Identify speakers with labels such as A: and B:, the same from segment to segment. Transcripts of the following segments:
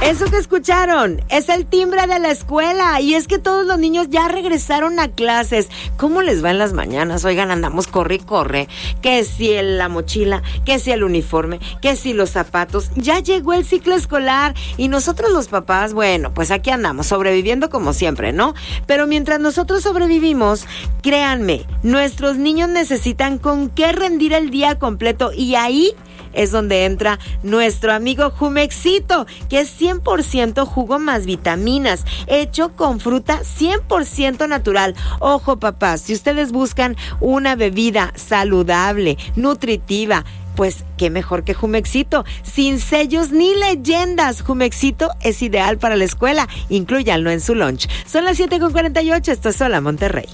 A: Eso que escucharon es el timbre de la escuela, y es que todos los niños ya regresaron a clases. ¿Cómo les va en las mañanas? Oigan, andamos corre y corre, que si la mochila, que si el uniforme, que si los zapatos. Ya llegó el ciclo escolar y nosotros los papás, bueno, pues aquí andamos sobreviviendo como siempre, ¿no? Pero mientras nosotros sobrevivimos, créanme, nuestros niños necesitan con qué rendir el día completo, y ahí es donde entra nuestro amigo Jumexito, que es 100% jugo más vitaminas, hecho con fruta 100% natural. Ojo, papás, si ustedes buscan una bebida saludable, nutritiva, pues qué mejor que Jumexito, sin sellos ni leyendas. Jumexito es ideal para la escuela, inclúyanlo en su lunch. Son las 7:48, esto es Hola Monterrey.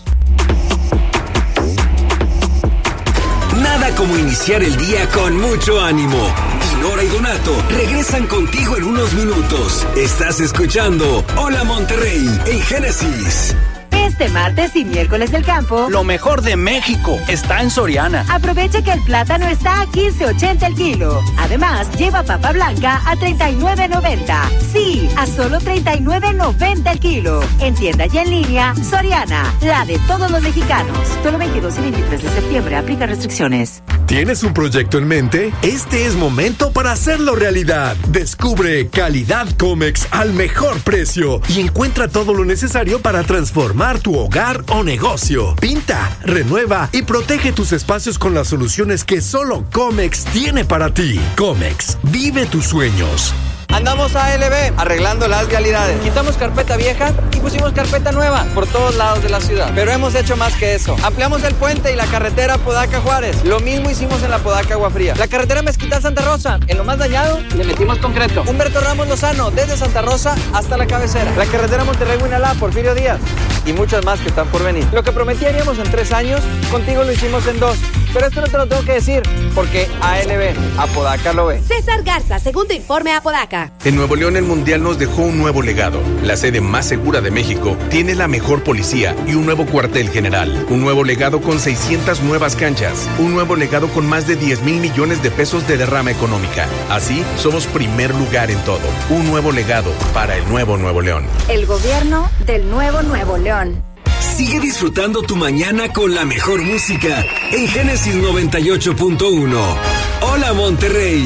B: Nada como iniciar el día con mucho ánimo. Dinora y Donato regresan contigo en unos minutos. Estás escuchando Hola Monterrey en Génesis.
A: Este martes y miércoles del campo,
C: lo mejor de México está en Soriana.
A: Aprovecha que el plátano está a $15.80 el kilo. Además, lleva papa blanca a $39.90. Sí, a solo $39.90 el kilo. En tienda y en línea, Soriana, la de todos los mexicanos. Solo 22 y 23 de septiembre, aplica restricciones.
D: ¿Tienes un proyecto en mente? Este es momento para hacerlo realidad. Descubre Calidad Comex al mejor precio y encuentra todo lo necesario para transformar tu hogar o negocio. Pinta, renueva y protege tus espacios con las soluciones que solo Comex tiene para ti. Comex, vive tus sueños.
E: Andamos a ALB, arreglando las vialidades. Quitamos carpeta vieja y pusimos carpeta nueva por todos lados de la ciudad. Pero hemos hecho más que eso. Ampliamos el puente y la carretera Podaca-Juárez. Lo mismo hicimos en la Podaca-Agua Fría. La carretera Mezquital-Santa Rosa, en lo más dañado, le metimos concreto. Humberto Ramos-Lozano, desde Santa Rosa hasta la cabecera. La carretera Monterrey-Huinalá, Porfirio Díaz. Y muchas más que están por venir. Lo que prometíamos en 3 años, contigo lo hicimos en 2. Pero esto no te lo tengo que decir, porque ALB, Apodaca lo ve.
F: César Garza, segundo informe Apodaca.
G: En Nuevo León el Mundial nos dejó un nuevo legado. La sede más segura de México tiene la mejor policía y un nuevo cuartel general. Un nuevo legado con 600 nuevas canchas. Un nuevo legado con más de 10,000 millones de pesos de derrama económica. Así, somos primer lugar en todo. Un nuevo legado para el nuevo Nuevo León.
F: El gobierno del nuevo Nuevo León.
B: Sigue disfrutando tu mañana con la mejor música en Génesis 98.1. Hola Monterrey.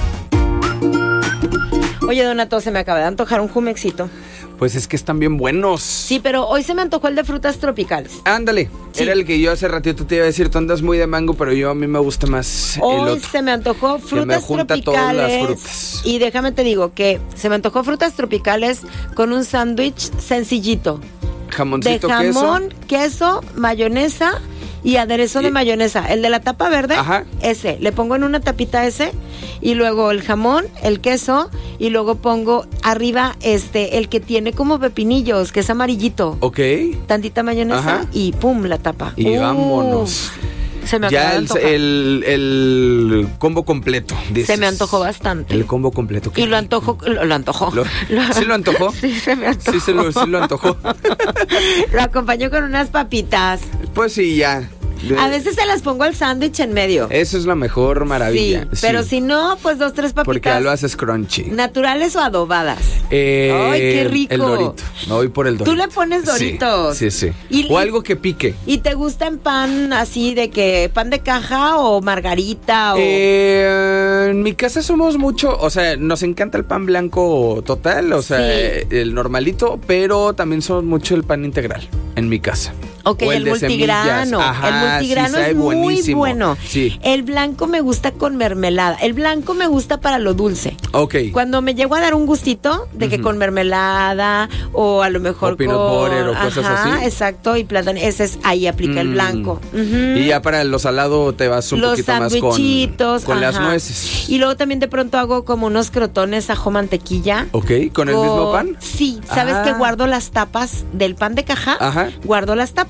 A: Oye, Donato, se me acaba de antojar un Jumexito.
H: Pues es que están bien buenos.
A: Sí, pero hoy se me antojó el de frutas tropicales.
H: Ándale,
A: sí.
H: Era el que yo hace ratito te iba a decir, tú andas muy de mango, pero a mí me gusta más
A: hoy
H: el otro.
A: Se me antojó frutas
H: que me junta
A: tropicales.
H: Todas las frutas.
A: Y déjame te digo que se me antojó frutas tropicales con un sándwich sencillito.
H: Jamoncito,
A: de jamón, queso, mayonesa y aderezo de mayonesa. El de la tapa verde,
H: ajá,
A: ese. Le pongo en una tapita ese y luego el jamón, el queso y luego pongo arriba el que tiene como pepinillos, que es amarillito.
H: Ok.
A: Tantita mayonesa, ajá, y pum, la tapa.
H: Y vámonos.
A: Se me
H: ya el combo completo. Dices.
A: Se me antojó bastante.
H: El combo completo.
A: Y lo antojó.
H: ¿Sí lo antojó?
A: Sí, se me antojó.
H: Sí lo antojó.
A: Lo acompañó con unas papitas.
H: Pues sí, ya.
A: A veces se las pongo al sándwich en medio.
H: Eso es la mejor maravilla.
A: Sí, pero si no, pues 2, 3 papitas.
H: Porque ya lo haces crunchy.
A: ¿Naturales o adobadas?
H: ¡Ay,
A: qué rico!
H: El Dorito. Me voy por el Dorito.
A: ¿Tú le pones Doritos?
H: Sí. O algo que pique.
A: ¿Y te gusta en pan así de que pan de caja o margarita?
H: En mi casa somos mucho, o sea, nos encanta el pan blanco total, o sea, sí, el normalito, pero también somos mucho el pan integral en mi casa.
A: Ok, el multigrano.
H: Ajá,
A: el multigrano
H: sí,
A: es muy
H: buenísimo.
A: bueno.
H: Sí.
A: El blanco me gusta con mermelada. El blanco me gusta para lo dulce.
H: Ok.
A: Cuando me llego a dar un gustito de que con mermelada o a lo mejor
H: o peanut butter o cosas así.
A: Exacto, y plátano, ahí aplica el blanco.
H: Y ya para lo salado te vas un poquito más con las nueces.
A: Y luego también de pronto hago como unos crotones ajo mantequilla.
H: Ok, ¿con el mismo pan?
A: Sí, ¿sabes que guardo las tapas del pan de caja?
H: Ajá.
A: Guardo las tapas.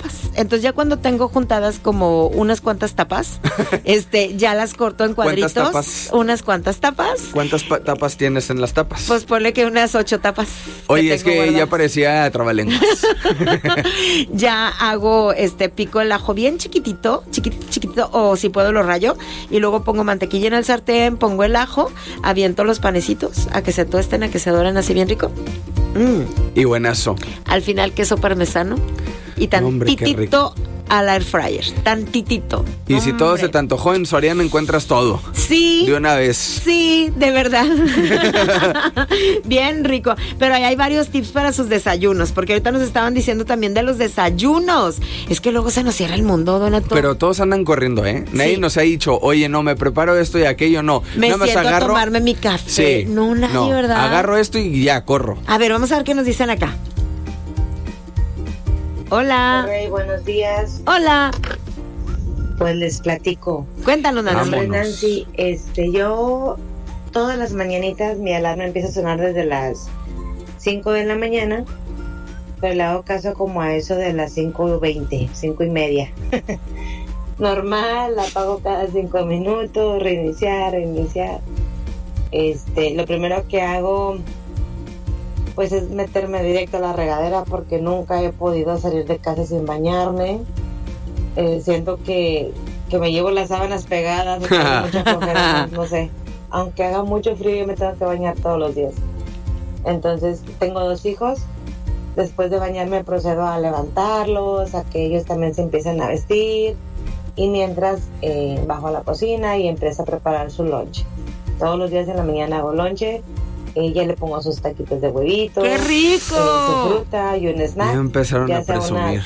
A: tapas. Entonces ya cuando tengo juntadas como unas cuantas tapas, ya las corto en cuadritos.
H: ¿Cuántas tapas?
A: Unas cuantas tapas.
H: ¿Cuántas tapas tienes en las tapas?
A: Pues ponle que unas 8 tapas.
H: Oye, es que
A: guardadas.
H: ya parecía trabalenguas.
A: Ya hago, pico el ajo bien chiquitito, o si puedo lo rayo, y luego pongo mantequilla en el sartén, pongo el ajo, aviento los panecitos a que se tuesten, a que se doren así bien rico.
H: Y buenazo.
A: Al final queso parmesano y tantitito al air fryer, tantitito.
H: Y si todo se te antojó, en Soriana encuentras todo.
A: Sí.
H: De una vez.
A: Sí, de verdad. Bien rico. Pero ahí hay varios tips para sus desayunos, porque ahorita nos estaban diciendo también de los desayunos. Es que luego se nos cierra el mundo, Donato.
H: Pero todos andan corriendo, ¿eh? Nadie nos ha dicho, oye, no, me preparo esto y aquello, no.
A: Me
H: nada más
A: siento
H: agarro,
A: a tomarme mi café.
H: Sí.
A: No, nadie, ¿verdad?
H: Agarro esto y ya, corro.
A: A ver, vamos a ver qué nos dicen acá. Hola.
I: Rey, buenos días.
A: Hola.
I: Pues les platico.
A: Cuéntanos, Nancy.
H: Vámonos.
I: Nancy, yo todas las mañanitas mi alarma empieza a sonar desde las 5 de la mañana, pero le hago caso como a eso de las 5:20, 5:30. Normal, la apago cada 5 minutos, reiniciar. Lo primero que hago pues es meterme directo a la regadera porque nunca he podido salir de casa sin bañarme. Siento que me llevo las sábanas pegadas, me tengo mucha flojera, no sé. Aunque haga mucho frío, yo me tengo que bañar todos los días. Entonces, tengo 2 hijos. Después de bañarme procedo a levantarlos, a que ellos también se empiecen a vestir. Y mientras bajo a la cocina y empiezo a preparar su lunch. Todos los días en la mañana hago lunch. Ya le pongo sus taquitos de huevitos.
A: ¡Qué rico!
I: Su fruta y un snack.
H: Ya empezaron a
I: sea
H: presumir.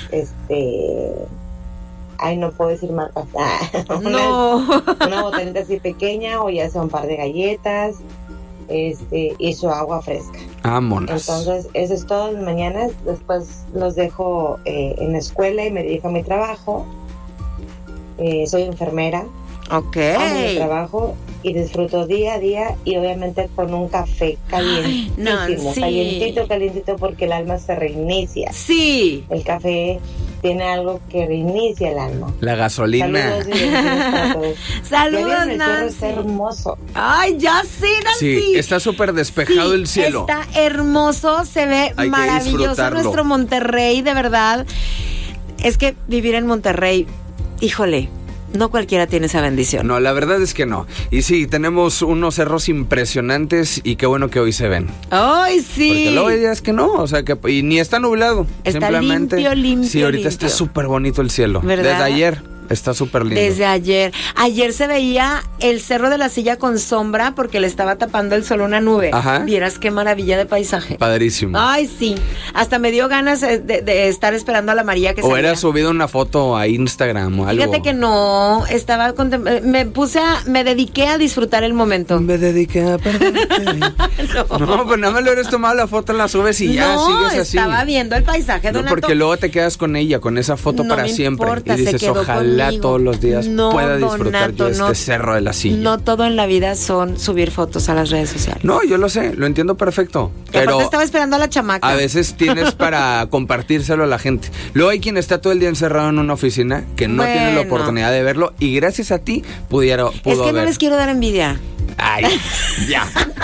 I: No puedo decir marcas.
A: No.
I: Una botanita así pequeña, o ya sea un par de galletas, y su agua fresca.
H: Vámonos.
I: Entonces, eso es todo las mañanas. Después los dejo en la escuela y me dedico a mi trabajo. Soy enfermera.
A: Ok.
I: Amo mi trabajo y disfruto día a día, y obviamente con un café calientísimo, calientito, porque el alma se reinicia.
A: Sí.
I: El café tiene algo que reinicia el alma.
H: La gasolina.
I: Saludos y bendiciones para todos.
A: Saludos,
I: ¿Ya vieron el cielo?
A: Nancy.
I: Está hermoso.
A: Ay, ya sé, Nancy.
H: Sí, está súper despejado
A: Sí,
H: el cielo.
A: Está hermoso, se ve
H: Hay que
A: maravilloso
H: disfrutarlo.
A: nuestro Monterrey, de verdad. Es que vivir en Monterrey, híjole, no cualquiera tiene esa bendición.
H: No, la verdad es que no. Y sí, tenemos unos cerros impresionantes y qué bueno que hoy se ven.
A: ¡Ay, sí!
H: Porque luego hay días que no, o sea, que y ni está nublado.
A: Está
H: simplemente,
A: limpio,
H: sí, ahorita
A: limpio.
H: está súper bonito el cielo.
A: ¿Verdad?
H: Desde ayer está súper lindo.
A: Desde ayer. Ayer se veía el Cerro de la Silla con sombra porque le estaba tapando el sol una nube.
H: Ajá.
A: Vieras qué maravilla de paisaje.
H: Padrísimo.
A: Ay, sí. Hasta me dio ganas de estar esperando a la María que
H: O
A: saliera.
H: era subido una foto a Instagram o algo.
A: Fíjate que no, estaba me dediqué a disfrutar el momento.
H: Me dediqué a perderte. No, pues nada más le hubieras tomado la foto, la subes y ya sigues así.
A: Estaba viendo el paisaje,
H: No,
A: Donato.
H: porque luego te quedas con ella, con esa foto
A: No
H: para
A: me
H: siempre.
A: importa,
H: Y
A: se
H: dices,
A: quedó
H: ojalá
A: conmigo.
H: todos los días
A: No,
H: pueda disfrutar
A: Donato,
H: yo este cerro de la silla.
A: No todo en la vida son subir fotos a las redes sociales.
H: No, yo lo sé, lo entiendo perfecto.
A: Y
H: Pero
A: aparte estaba esperando a la chamaca.
H: a veces tienes para compartírselo a la gente. Luego hay quien está todo el día encerrado en una oficina que no tiene la
A: Bueno.
H: oportunidad de verlo y gracias a ti pudo
A: es que
H: ver.
A: no les quiero dar envidia.
H: Ay, ya.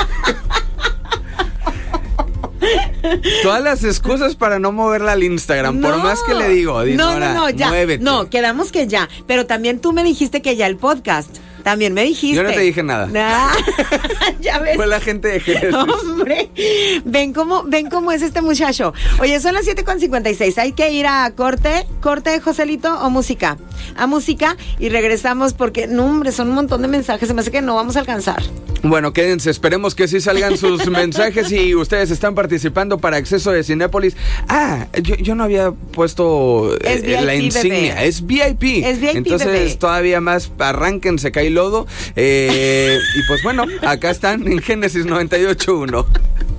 H: Todas las excusas para no moverla al Instagram, por más que le digo, dice,
A: no, ya.
H: muévete.
A: No, quedamos que ya. Pero también tú me dijiste que ya el podcast. También me dijiste.
H: Yo no te dije nada.
A: Ya ves.
H: Fue la gente de Génesis.
A: Hombre, ven cómo es este muchacho. Oye, son las 7:56. Hay que ir a corte, Joselito, o música. A música y regresamos porque, no, hombre, son un montón de mensajes. Se me hace que no vamos a alcanzar.
H: Bueno, quédense, esperemos que sí salgan sus mensajes y ustedes están participando para acceso de Cinépolis. Yo no había puesto
A: Es VIP,
H: la insignia.
A: bebé.
H: Es VIP.
A: Es VIP,
H: entonces,
A: bebé.
H: todavía más, arránquense, cae lodo. Y pues bueno, acá están en Génesis 98.1.